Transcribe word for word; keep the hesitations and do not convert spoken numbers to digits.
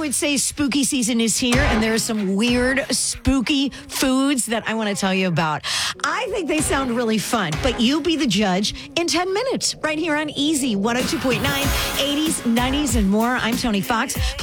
would say spooky season is here, and there are some weird, spooky foods that I want to tell you about. I think they sound really fun, but you be the judge in ten minutes right here on Easy one oh two point nine, eighties, nineties, and more. I'm Tony Fox.